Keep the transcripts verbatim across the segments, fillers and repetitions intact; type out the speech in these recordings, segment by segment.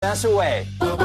pass away.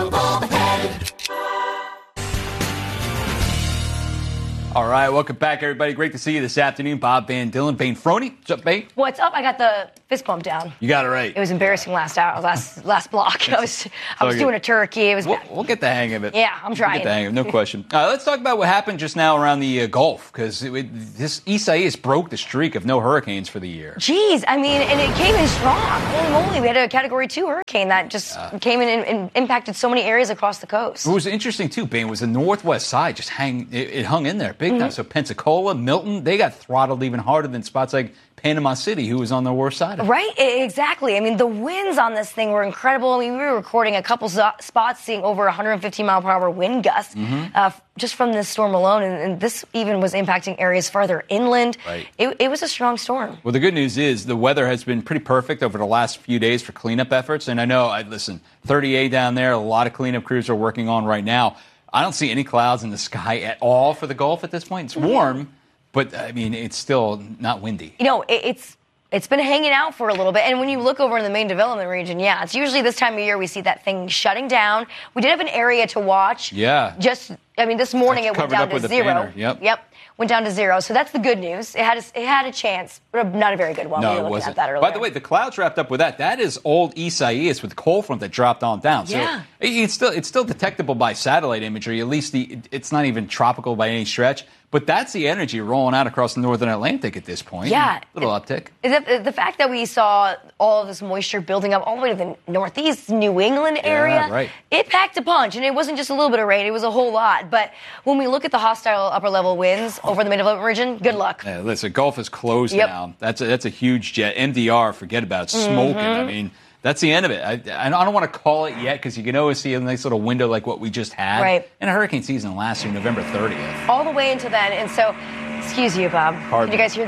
All right, welcome back, everybody. Great to see you this afternoon. Bob Van Dillen, Bane Froney. What's up, Bane? What's up? I got the fist bump down. You got it right. It was embarrassing last hour, last last block. I was I was doing a turkey. It was. We'll, we'll get the hang of it. Yeah, I'm trying. We'll get the hang of it, no question. Uh, let's talk about what happened just now around the uh, Gulf, because this Isaias broke the streak of no hurricanes for the year. Jeez, I mean, and it came in strong. Holy moly, we had a Category two hurricane that just uh, came in and, and impacted so many areas across the coast. What was interesting too, Bane, was the northwest side just hang. It, it hung in there big mm-hmm. time. So Pensacola, Milton, they got throttled even harder than spots like Panama City, who was on the worst side of it. Right, exactly. I mean, the winds on this thing were incredible. I mean, we were recording a couple spots seeing over one hundred fifteen mile per hour wind gusts mm-hmm. uh, just from this storm alone. And, and this even was impacting areas farther inland. Right. It, it was a strong storm. Well, the good news is the weather has been pretty perfect over the last few days for cleanup efforts. And I know, I listen, thirty A down there, a lot of cleanup crews are working on right now. I don't see any clouds in the sky at all for the Gulf at this point. It's warm. Yeah. But, I mean, it's still not windy. You know, it, it's it's been hanging out for a little bit. And when you look over in the main development region, yeah, it's usually this time of year we see that thing shutting down. We did have an area to watch. Yeah. Just, I mean, this morning That's it went down to zero. Yep. Yep. Went down to zero. So that's the good news. It had a, it had a chance, but not a very good one. No, we were it looking wasn't. At that earlier. By the way, the clouds wrapped up with that. That is old Isaias with cold front that dropped on down. So yeah. it's still it's still detectable by satellite imagery. At least the it's not even tropical by any stretch. But that's the energy rolling out across the northern Atlantic at this point. Yeah. A little uptick. The, the fact that we saw all of this moisture building up all the way to the northeast New England area, yeah, right. It packed a punch. And it wasn't just a little bit of rain, it was a whole lot. But when we look at the hostile upper-level winds over the mid-development region, good luck. Yeah, listen, Gulf is closed yep. now. That's a, that's a huge jet. M D R, forget about it, smoking. Mm-hmm. I mean, that's the end of it. I, I don't want to call it yet because you can always see a nice little window like what we just had. Right. And a hurricane season lasts through November thirtieth. All the way until then. And so, excuse you, Bob. Pardon Did you guys hear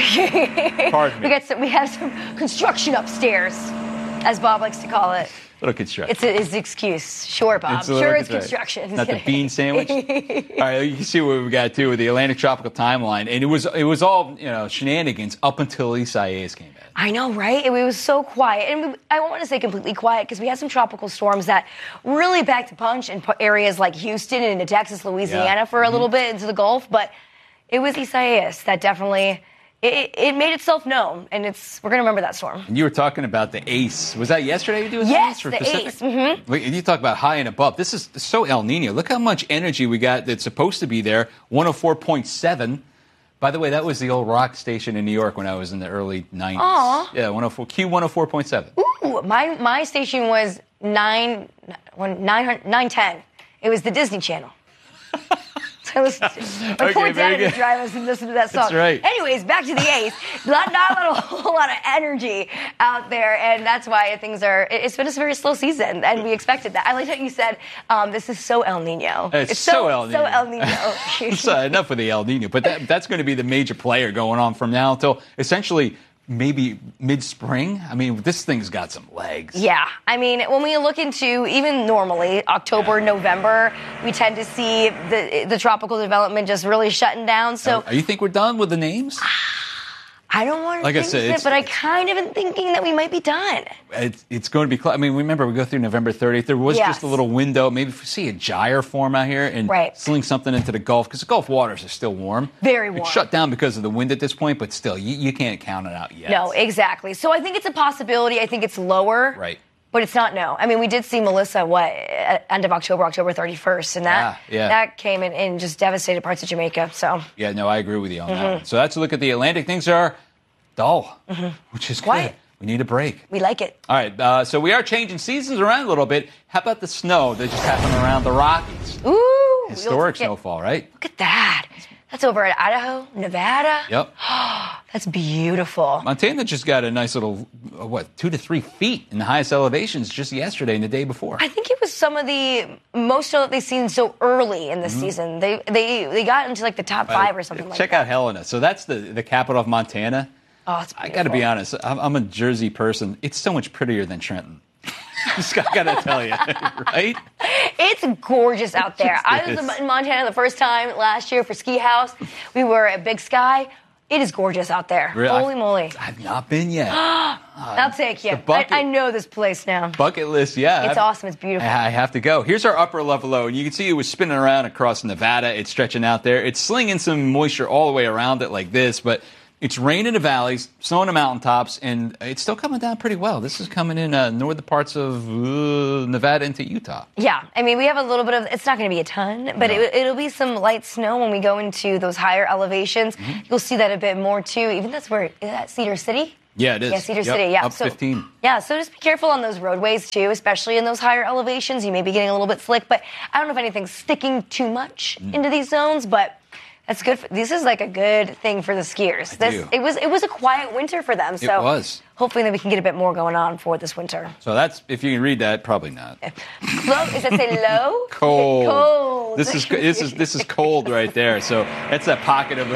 that? Pardon me. We, got some, we have some construction upstairs, as Bob likes to call it. Little construction. It's, a, it's an excuse. Sure, Bob. It's sure, it's right. construction. Not the bean sandwich. All right, you can see what we got too with the Atlantic Tropical Timeline, and it was it was all you know shenanigans up until Isaias came in. I know, right? It was so quiet, and we, I don't want to say completely quiet because we had some tropical storms that really packed a punch in areas like Houston and into Texas, Louisiana yeah. for a mm-hmm. little bit into the Gulf, but it was Isaias that definitely. It, it made itself known, and it's we're going to remember that storm. And you were talking about the ACE. Was that yesterday you do with yes, ACE? Or the Pacific? ACE. Mm-hmm. You talk about high and above. This is so El Nino. Look how much energy we got that's supposed to be there. one oh four point seven. By the way, that was the old rock station in New York when I was in the early nineties. Aww. Yeah, one oh four Q one oh four point seven. Ooh, my my station was nine nine nine ten. It was the Disney Channel. I was, my okay, poor dad good. would drive us and listen to that song. That's right. Anyways, back to the Ace. not, not a whole lot of energy out there, and that's why things are. It's been a very slow season, and we expected that. I like how you said um, this is so El Nino. It's, it's so, so El Nino. So El Nino. so enough with the El Nino, but that, that's going to be the major player going on from now until essentially. Maybe mid-spring? I mean, this thing's got some legs. Yeah. I mean, when we look into, even normally, October, yeah. November, we tend to see the the tropical development just really shutting down. So, uh, you think we're done with the names? I don't want to like think I said, it, but I kind of am thinking that we might be done. It's, it's going to be close. I mean, remember, we go through November thirtieth. There was yes. just a little window. Maybe if we see a gyre form out here and right. sling something into the Gulf, because the Gulf waters are still warm. Very warm. It's shut down because of the wind at this point, but still, you, you can't count it out yet. No, exactly. So I think it's a possibility. I think it's lower. Right. But it's not no. I mean, we did see Melissa, what, at end of October, October thirty-first, and that yeah, yeah. that came in and just devastated parts of Jamaica. So Yeah, no, I agree with you on mm-hmm. that one. So that's a look at the Atlantic. Things are dull, mm-hmm. which is quiet. Good. We need a break. We like it. All right, uh, so we are changing seasons around a little bit. How about the snow that just happened around the Rockies? Ooh. Historic snowfall, right? Look at that. That's over at Idaho, Nevada. Yep. That's beautiful. Montana just got a nice little, uh, what, two to three feet in the highest elevations just yesterday and the day before. I think it was some of the most snow that they've seen so early in the mm-hmm. season. They they they got into like the top five uh, or something like that. Check out Helena. So that's the, the capital of Montana. Oh, it's beautiful. I got to be honest. I'm, I'm a Jersey person. It's so much prettier than Trenton. Just got to tell you, right? It's gorgeous out there. I was in Montana the first time last year for Ski House. We were at Big Sky. It is gorgeous out there. Really? Holy moly. I've not been yet. I'll take you. I, bucket- I know this place now. Bucket list, yeah. It's I've- awesome. It's beautiful. I have to go. Here's our upper level low, and you can see it was spinning around across Nevada. It's stretching out there. It's slinging some moisture all the way around it like this, but it's rain in the valleys, snow in the mountaintops, and it's still coming down pretty well. This is coming in uh, northern parts of uh, Nevada into Utah. Yeah, I mean, we have a little bit of, it's not going to be a ton, but No. it, it'll be some light snow when we go into those higher elevations. Mm-hmm. You'll see that a bit more, too. Even that's where, is that Cedar City? Yeah, it is. Yeah, Cedar Yep, City, yeah. Up so, fifteen. Yeah, so just be careful on those roadways, too, especially in those higher elevations. You may be getting a little bit slick, but I don't know if anything's sticking too much Mm. into these zones, but that's good. For, this is like a good thing for the skiers. I This, do. it was it was a quiet winter for them, so It was. hopefully that we can get a bit more going on for this winter. So that's, if you can read that, probably not. Low, is that say low? Cold. Cold. This is this is this is cold right there. So that's that pocket of.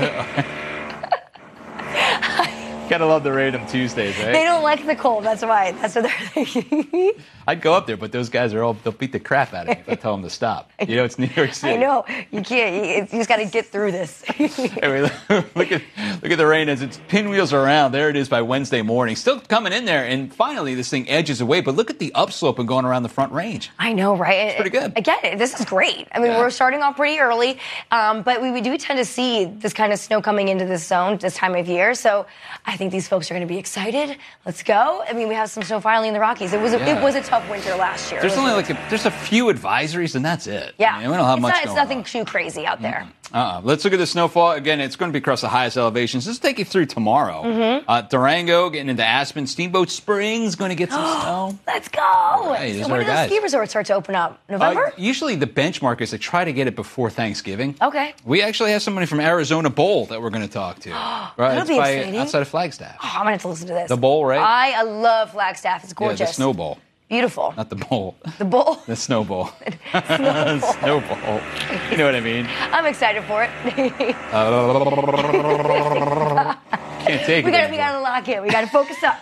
Gotta love the rain on Tuesdays, right? They don't like the cold. That's why. That's what they're thinking. I'd go up there, but those guys are all, they'll beat the crap out of me if I tell them to stop. You know, it's New York City. I know. You can't. You, you just got to get through this. Anyway, look at look at the rain as it pinwheels around. There it is by Wednesday morning. Still coming in there, and finally this thing edges away. But look at the upslope and going around the front range. I know, right? It's pretty good. Again, this is great. I mean, Yeah. we're starting off pretty early, um, but we, we do tend to see this kind of snow coming into this zone this time of year. So I think these folks are going to be excited. Let's go. I mean, we have some snow finally in the Rockies. It was a, Yeah. it was a tough winter last year. There's It was only really like a, there's a few advisories, and that's it. Yeah, I mean, we don't have it's much not, going It's nothing on. too crazy out there. Uh-uh. Let's look at the snowfall. Again, it's going to be across the highest elevations. Let's take you through tomorrow. Mm-hmm. Uh, Durango, getting into Aspen. Steamboat Springs, going to get some snow. Let's go. right, those so are when our do those guys. ski resorts start to open up? November? Uh, usually the benchmark is to try to get it before Thanksgiving. Okay. We actually have somebody from Arizona Bowl that we're going to talk to. right, That'll it's be by, exciting. outside of Flagstaff. Oh, I'm going to have to listen to this. The bowl, right? I, I love Flagstaff. It's gorgeous. Yeah, the snow bowl, Beautiful. not the bowl. The bowl. The snow bowl. Snow bowl. Snow bowl. You know what I mean? I'm excited for it. Can't take we it gotta, we anymore. gotta lock in. We gotta focus up.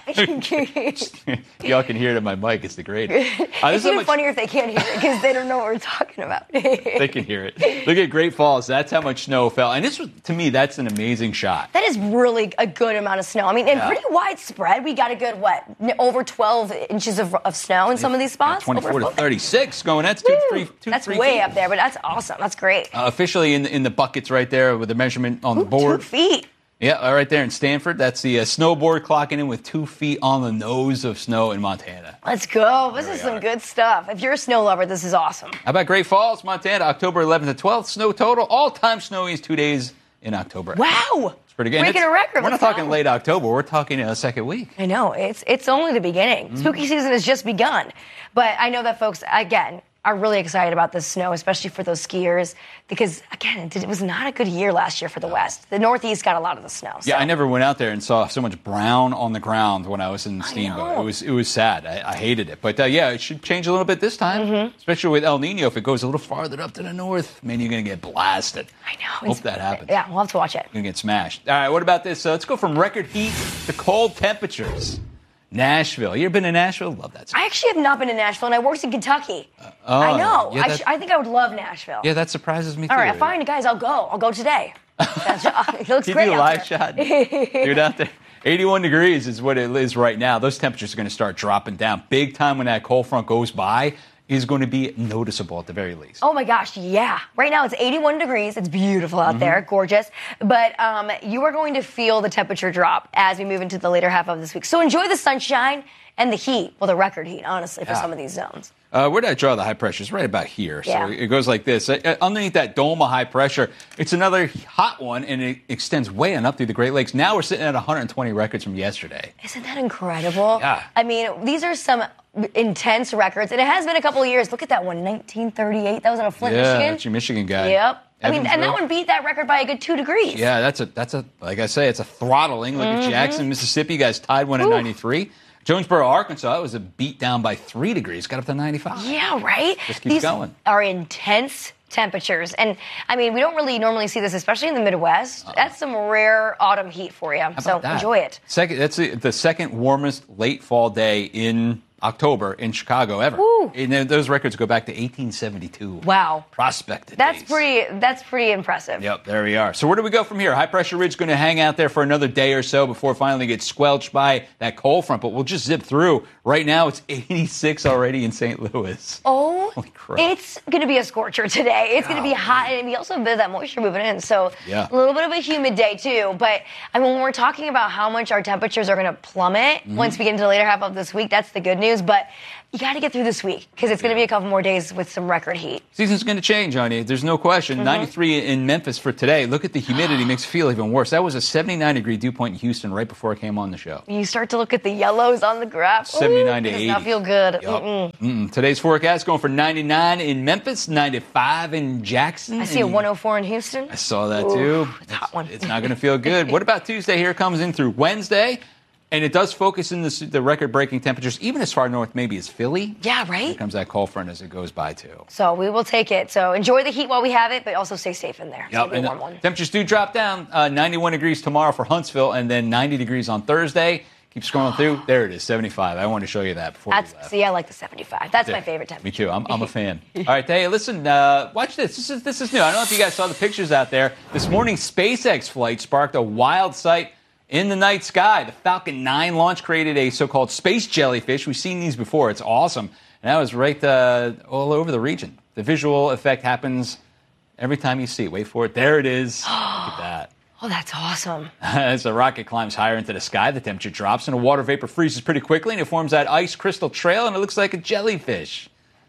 Y'all can hear it in my mic. It's the greatest. Uh, this It's is how even much- funnier if they can't hear it because they don't know what we're talking about. They can hear it. Look at Great Falls. That's how much snow fell. And this was, to me, that's an amazing shot. That is really a good amount of snow. I mean, and Yeah. pretty widespread. We got a good, what, n- over twelve inches of, of snow in some of these spots? twenty-four Over to foot? thirty-six going. That's two, Woo! three, two, That's three way feet. up there, but that's awesome. That's great. Uh, officially in the, in the buckets right there with the measurement on the Ooh, board. Two feet. Yeah, uh, right there in Stanford. That's the uh, snowboard clocking in with two feet on the nose of snow in Montana. Let's go. This There is we some are. good stuff. If you're a snow lover, this is awesome. How about Great Falls, Montana, October eleventh to twelfth, snow total, all-time snowiest two days in October. Wow. It's pretty good. And Breaking it's- a record. We're Let's not talking go. late October. We're talking uh, second week. I know. It's it's only the beginning. Mm-hmm. Spooky season has just begun. But I know that folks, again, are really excited about this snow, especially for those skiers, because, again, it, did- it was not a good year last year for the West. The Northeast got a lot of the snow. Yeah, so. I never went out there and saw so much brown on the ground when I was in the steamboat. know. It was it was sad. I, I hated it. But uh, yeah, it should change a little bit this time, Mm-hmm. especially with El Nino. If it goes a little farther up to the north, man, you're going to get blasted. I know. Hope It's- that happens. Yeah, we'll have to watch it. You're going to get smashed. All right, what about this? Uh, let's go from record heat to cold temperatures. Nashville. You ever been to Nashville? Love that. I actually have not been to Nashville, and I worked in Kentucky. oh, I know. yeah, I, that- sh- I think I would love Nashville. Yeah, that surprises me All too. right, fine, guys, I'll go. I'll go today. That's, it looks Can you great do a out live there. shot? Dude, out there. eighty-one degrees is what it is right now. Those temperatures are going to start dropping down big time when that cold front goes by. Is going to be noticeable at the very least. Oh my gosh, yeah. Right now it's eighty-one degrees. It's beautiful out Mm-hmm. there, gorgeous. But um, you are going to feel the temperature drop as we move into the later half of this week. So enjoy the sunshine and the heat. Well, the record heat, honestly, for Yeah. some of these zones. Uh, where did I draw the high pressure? It's right about here. So Yeah. it goes like this. Uh, underneath that dome of high pressure, it's another hot one, and it extends way on up through the Great Lakes. Now we're sitting at one hundred twenty records from yesterday. Isn't that incredible? Yeah. I mean, these are some intense records, and it has been a couple of years. Look at that one, nineteen thirty-eight. That was out of Flint, yeah, Michigan. that's your Michigan guy. Yep. I mean, and that Evansville. one beat that record by a good two degrees. Yeah, that's a that's a like I say, it's a throttling. Look Mm-hmm. at Jackson, Mississippi. You guys tied one at ninety-three. Jonesboro, Arkansas, it was a beat down by three degrees. Got up to ninety-five. Yeah, right? Just keeps These going. are intense temperatures. And, I mean, we don't really normally see this, especially in the Midwest. Uh-oh. That's some rare autumn heat for you. So that? enjoy it. Second, that's the second warmest late fall day in October in Chicago ever. Woo. And those records go back to eighteen seventy-two. Wow. Prospected That's days. pretty That's pretty impressive. Yep, there we are. So where do we go from here? High pressure ridge going to hang out there for another day or so before it finally gets squelched by that cold front, but we'll just zip through. Right now it's eighty-six already in Saint Louis. Oh, holy crap. It's going to be a scorcher today. It's going to be hot, and we also have a bit of that moisture moving in, so yeah. a little bit of a humid day too. But I mean, when we're talking about how much our temperatures are going to plummet mm-hmm. once we get into the later half of this week, that's the good news. But you got to get through this week because it's going to be a couple more days with some record heat. Season's going to change, honey. There's no question. Mm-hmm. ninety-three in Memphis for today. Look at the humidity. Makes it feel even worse. That was a seventy-nine degree dew point in Houston right before I came on the show. You start to look at the yellows on the graph. seventy-nine Ooh, to eighty. Does not feel good. Yep. Mm-mm. Mm-mm. Today's forecast going for ninety-nine in Memphis, ninety-five in Jackson. I see a one oh four in Houston. I saw that Ooh, too. It's a hot one. It's not going to feel good. What about Tuesday? Here comes in through Wednesday. And it does focus in the, the record-breaking temperatures, even as far north maybe as Philly. Yeah, right? Here comes that cold front as it goes by, too. So we will take it. So enjoy the heat while we have it, but also stay safe in there. It's yep. going to be a warm one. Temperatures do drop down. Uh, ninety-one degrees tomorrow for Huntsville, and then ninety degrees on Thursday. Keep scrolling through. There it is, seventy-five. I wanted to show you that before That's, we left. See, I like the seventy-five. That's yeah, my favorite temperature. Me too. I'm, I'm a fan. All right, hey, listen, uh, watch this. This is, this is new. I don't know if you guys saw the pictures out there. This morning's SpaceX flight sparked a wild sight in the night sky. The Falcon nine launch created a so-called space jellyfish. We've seen these before. It's awesome. And that was right uh, all over the region. The visual effect happens every time you see it. Wait for it. There it is. Look at that. Oh, that's awesome. As the rocket climbs higher into the sky, the temperature drops and the water vapor freezes pretty quickly, and it forms that ice crystal trail, and it looks like a jellyfish.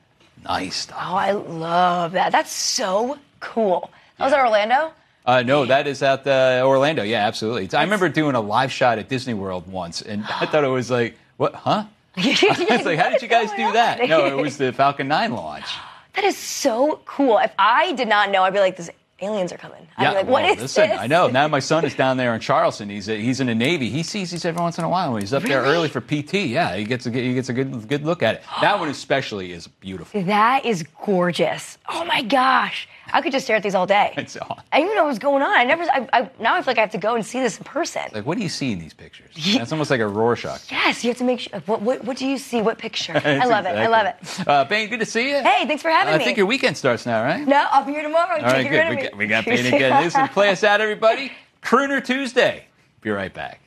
Nice stuff. Oh, I love that. That's so cool. That was Yeah. at Orlando? Uh, no, that is at uh, Orlando. Yeah, absolutely. It's, I remember doing a live shot at Disney World once, and I thought it was like, what, huh? I was like, how did you guys do that? No, it was the Falcon nine launch. That is so cool. If I did not know, I'd be like, this aliens are coming. I'd Yeah, be like, what well, is listen, this? I know. Now my son is down there in Charleston. He's a, he's in the Navy. He sees these every once in a while when he's up there Really? early for P T. Yeah, he gets a, he gets a good good look at it. That one especially is beautiful. That is gorgeous. Oh my gosh. I could just stare at these all day. It's on. I didn't even know what was going on. I never. I, I now I feel like I have to go and see this in person. Like, what do you see in these pictures? That's almost like a Rorschach. Yes, you have to make sure. What What, what do you see? What picture? I That's love it. I love it. exactly. Uh, Bane, good to see you. Hey, thanks for having I me. think your weekend starts now, right? No, I'll be here tomorrow. All right, Take it good. rid of We me. got, we got Bane again. Listen, play us out, everybody. Crooner Tuesday. Be right back.